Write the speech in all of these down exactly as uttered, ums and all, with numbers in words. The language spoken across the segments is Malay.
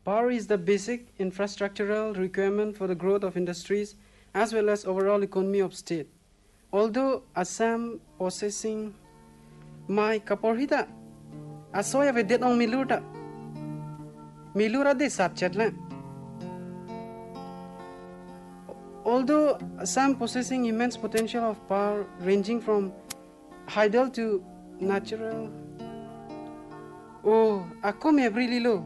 Power is the basic infrastructural requirement for the growth of industries as well as overall economy of state. Although Assam possessing my kaporhita, asoya vedet ong milura, milura de sabchatla. Although Assam possessing immense potential of power ranging from hydel to natural, oh, ako me brililo.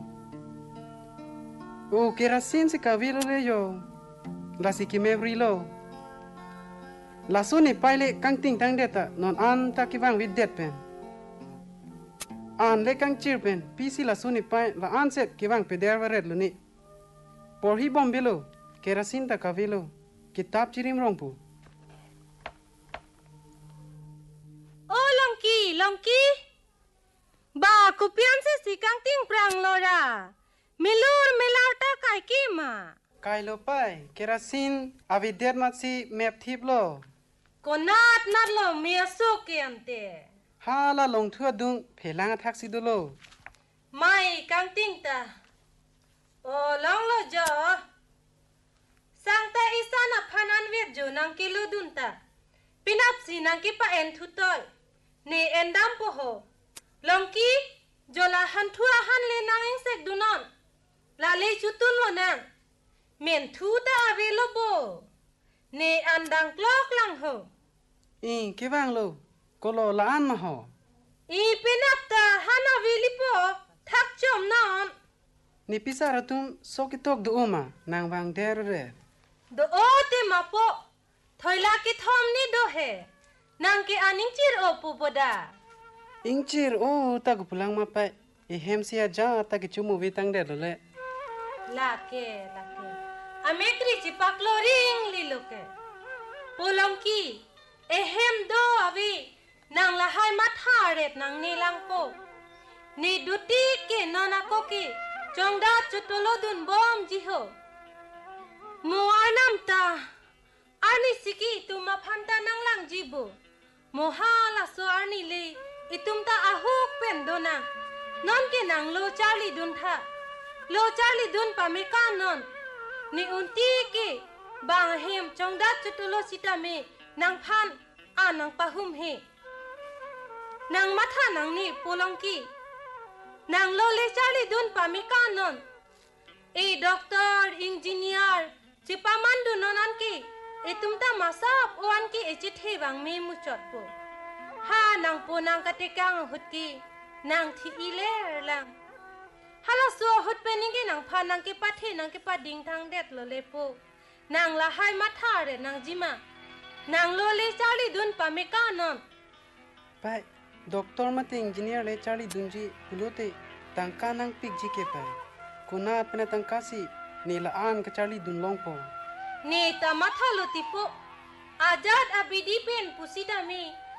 Oh, kerasin si kavilo le yo, la si ki me brilo. La so ni paile kang ting tang deta non an ta ki wang with det pen. An le kang chir pen, pisi la so ni pai la an set ki wang peder waret lo ni. Por hi bom bilo, kerasin ta kavilo. Kitab cirim rongpu. Oh, Longki, Longki. Ba, kupian si si kang ting prang lora. Milur milauta kai kima. Kai lo pai, kerasin avidet mat si mep thip lo. Konat nat lo mia so kiante. Ha la long thua dung phelang athak si do lo. Mai kang ting ta. Oh, long lo jo. Sangta isana phanan vet jo nang kilu dunta. Pinap si nang ki pa en thutol. Ni endam po ho. Longki jola han thua han le nang insek dunon. La le chutun lo nang. Men thu ta avelo bo. Ni andang klok lang ho. I ki wang lo, ko lo la an ma ho. I pinap ta han avili po thak chom non. Ni pisara tum sokitok do uma nang wang der re. Do o te mapo thoila ki thom ni do he nang ki aning chir o pu boda Ingchir o ta gu pulang ma pai e hem sia ja ta ki chumu vitang der le la ke la ke amekri chi paklo ring li loke polong ki e hem do avi nang la hai mat ha ret nang ni lang po ni duti ke nona ko ki chongda chutolo dun bom ji ho Muanam ta, ani siki ituma phanta nang lang jibo. Mohala so ani le, itum ta ahuk pendona. Non ke nang lo charli dun tha, lo charli dun pameka non. Ni unti ke, bang hem chongdat chutulo sita me, nang phan, a nang pahum he. Nang matha nang ni polong ki, nang lo le charli dun pameka non. E doktor, engineer, Cipaman do nonan ki, itum ta masap uan ki echit bang me muchot po. Ha nang po nang katikang hut ki, nang thi iler lang. Hala so hut peningi nang pa nang ki pati nang ki pading tang det lo le po. Nang la hai matha re nang jima. Nang lo le chali dun pa me kanon. pai doktor mate engineer le chali dunji pulote tangka nang pik ji ke pai. Kuna apna tangka si ni la an ka chali dun long po. Ni ta matha lo tipo. Ajad abidi pen pusida me.